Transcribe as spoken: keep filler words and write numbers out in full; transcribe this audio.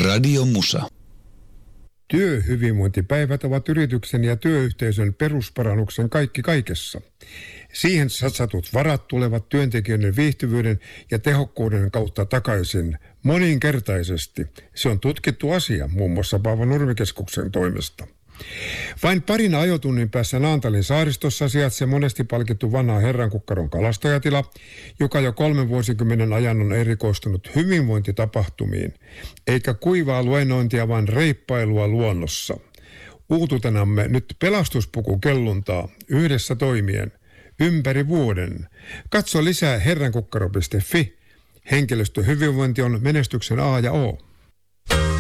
Radio Musa. Työhyvinvointipäivät ovat yrityksen ja työyhteisön perusparannuksen kaikki kaikessa. Siihen satsatut varat tulevat työntekijöiden viihtyvyyden ja tehokkuuden kautta takaisin moninkertaisesti. Se on tutkittu asia muun muassa Paavo Nurmi-keskuksen toimesta. Vain parin ajotunnin päässä Naantalin saaristossa sijaitsee monesti palkittu vanha Herrankukkaron kalastajatila, joka jo kolmen vuosikymmenen ajan on erikoistunut hyvinvointitapahtumiin, eikä kuivaa luennointia, vaan reippailua luonnossa. Uututenamme nyt pelastuspuku kelluntaa yhdessä toimien ympäri vuoden. Katso lisää herrankukkaro piste fi. Henkilöstöhyvinvointi on menestyksen A ja O.